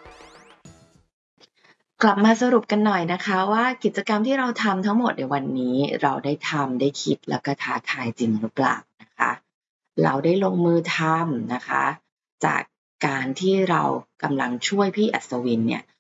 กลับมาสรุปกันหน่อยนะคะว่ากิจกรรมที่เราทำทั้งหมดในวันนี้เราได้ทำได้คิดแล้วก็ท้าทายจริงหรือเปล่านะคะเราได้ลงมือทำนะคะจากการที่เรากำลังช่วยพี่อัศวินเนี่ย